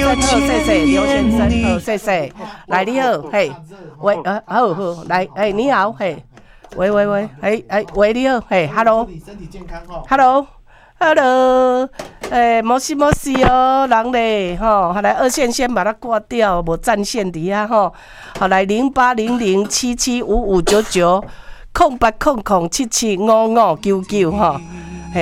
生好，谢谢刘先生好，谢谢。来你好，嘿，喂，好好，来，哎，你好，嘿，喂，喂，你好，嘿 ，hello， 身体健康哦 hello，没事哦，人嘞吼，好来二线先把它挂掉，无占线底下吼，好来0800775599，0800775599吼。